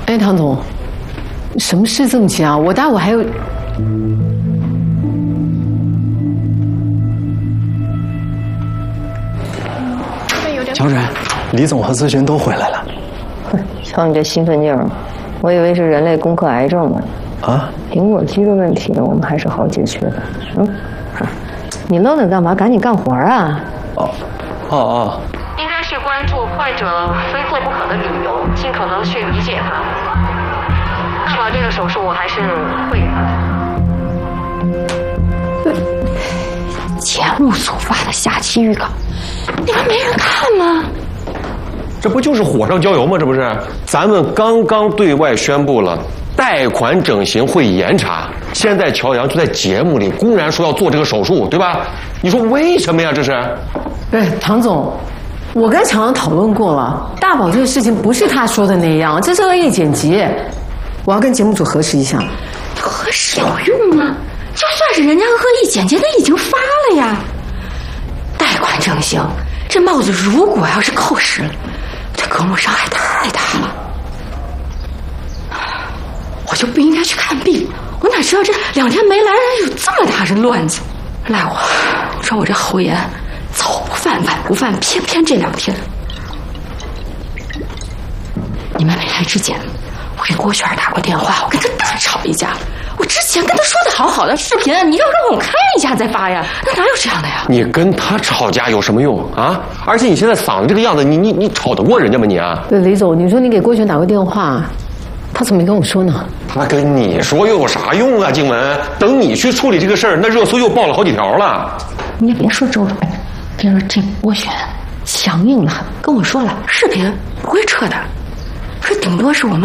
哎，唐总，什么事这么急啊？我待会还有。 乔治，李总和咨询都回来了。 瞧你这兴奋劲儿，我以为是人类攻克癌症呢。 啊？ 苹果肌的问题呢，我们还是好解决的。你愣着干嘛？赶紧干活啊！ 哦。 应该是关注患者非做不可的理由，尽可能去理解他。大宝这个手术我还是会的。 节目组发的下期预告，你们没人看吗？ 这不就是火上浇油吗？这不是，咱们刚刚对外宣布了贷款整形会严查，现在乔洋就在节目里公然说要做这个手术，对吧？你说为什么呀？这是？ 哎，唐总，我跟乔洋讨论过了，大宝这个事情不是他说的那样，这是恶意剪辑，我要跟节目组核实一下。 核实有用吗？就算是人家恶意剪辑，那已经发了呀。贷款整形，这帽子如果要是扣实了，对革命伤害太大了。我就不应该去看病，我哪知道这2天没来人有这么大的乱子。赖我，你说我这喉炎早不犯晚不犯，偏偏这2天。你们没来之前，我给郭璇打过电话，我跟他大吵一架。我之前跟他说的好好的视频，你要让我看一下再发呀？那哪有这样的呀？ 你跟他吵架有什么用啊？而且你现在嗓子这个样子，你吵得过人家吗你啊？ 对，李总，你说你给郭璇打过电话，他怎么没跟我说呢？ 他跟你说又有啥用啊？静文，等你去处理这个事儿，那热搜又爆了好几条了。 你也别说周转，别说这郭璇强硬了很，跟我说了，视频不会撤的，说顶多是我们